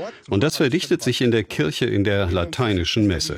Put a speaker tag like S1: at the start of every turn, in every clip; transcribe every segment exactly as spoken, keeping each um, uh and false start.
S1: Und das verdichtet sich in der Kirche in der lateinischen Messe.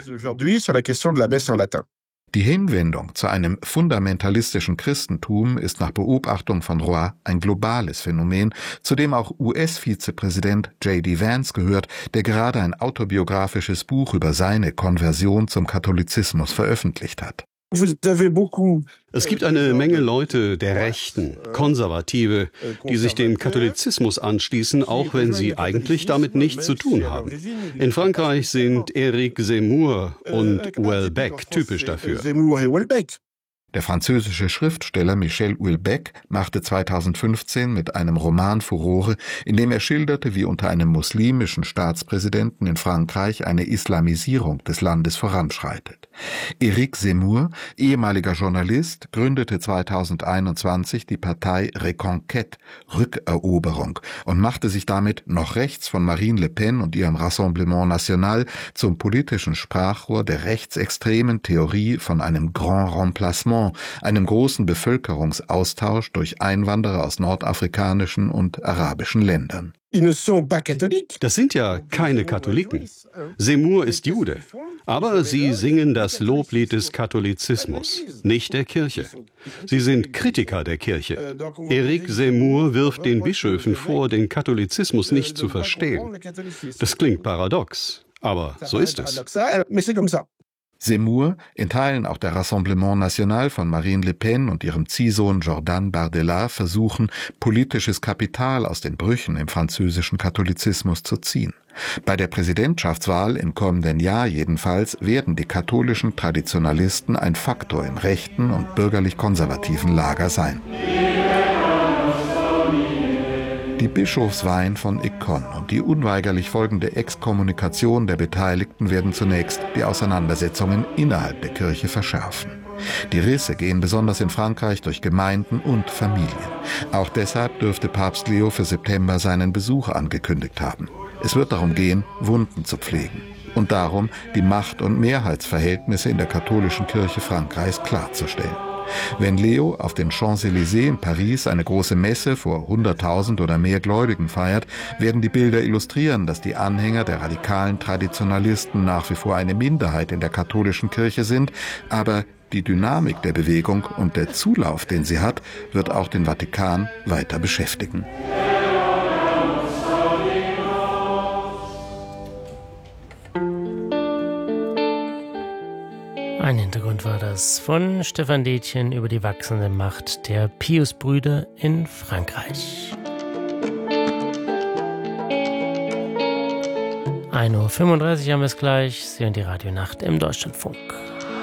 S2: Die Hinwendung zu einem fundamentalistischen Christentum ist nach Beobachtung von Roy ein globales Phänomen, zu dem auch U S-Vizepräsident J D Vance gehört, der gerade ein autobiografisches Buch über seine Konversion zum Katholizismus veröffentlicht hat.
S1: Es gibt eine Menge Leute der Rechten, Konservative, die sich dem Katholizismus anschließen, auch wenn sie eigentlich damit nichts zu tun haben. In Frankreich sind Éric Zemmour und Houellebecq typisch dafür.
S2: Der französische Schriftsteller Michel Houellebecq machte zweitausendfünfzehn mit einem Roman Furore, in dem er schilderte, wie unter einem muslimischen Staatspräsidenten in Frankreich eine Islamisierung des Landes voranschreitet. Éric Zemmour, ehemaliger Journalist, gründete zweitausendeinundzwanzig die Partei Reconquête, Rückeroberung, und machte sich damit noch rechts von Marine Le Pen und ihrem Rassemblement National zum politischen Sprachrohr der rechtsextremen Theorie von einem Grand Remplacement, einem großen Bevölkerungsaustausch durch Einwanderer aus nordafrikanischen und arabischen Ländern.
S1: Das sind ja keine Katholiken. Zemmour ist Jude. Aber sie singen das Loblied des Katholizismus, nicht der Kirche. Sie sind Kritiker der Kirche. Éric Zemmour wirft den Bischöfen vor, den Katholizismus nicht zu verstehen. Das klingt paradox, aber so ist es.
S2: Zemmour, in Teilen auch der Rassemblement National von Marine Le Pen und ihrem Ziehsohn Jordan Bardella, versuchen, politisches Kapital aus den Brüchen im französischen Katholizismus zu ziehen. Bei der Präsidentschaftswahl im kommenden Jahr jedenfalls werden die katholischen Traditionalisten ein Faktor im rechten und bürgerlich-konservativen Lager sein. Die Bischofsweihen von Éconne und die unweigerlich folgende Exkommunikation der Beteiligten werden zunächst die Auseinandersetzungen innerhalb der Kirche verschärfen. Die Risse gehen besonders in Frankreich durch Gemeinden und Familien. Auch deshalb dürfte Papst Leo für September seinen Besuch angekündigt haben. Es wird darum gehen, Wunden zu pflegen und darum, die Macht- und Mehrheitsverhältnisse in der katholischen Kirche Frankreichs klarzustellen. Wenn Leo auf den Champs-Élysées in Paris eine große Messe vor hunderttausend oder mehr Gläubigen feiert, werden die Bilder illustrieren, dass die Anhänger der radikalen Traditionalisten nach wie vor eine Minderheit in der katholischen Kirche sind, aber die Dynamik der Bewegung und der Zulauf, den sie hat, wird auch den Vatikan weiter beschäftigen.
S3: Ein Hintergrund war das von Stefan Detjen über die wachsende Macht der Pius-Brüder in Frankreich. ein Uhr fünfunddreißig haben wir es gleich. Sie hören die Radionacht im Deutschlandfunk.